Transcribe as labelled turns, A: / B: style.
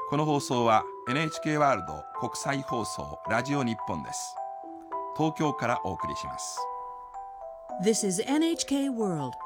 A: この放送は NHK ワールド国際放送ラジオ日本です。東京からお送りします。
B: This is NHK World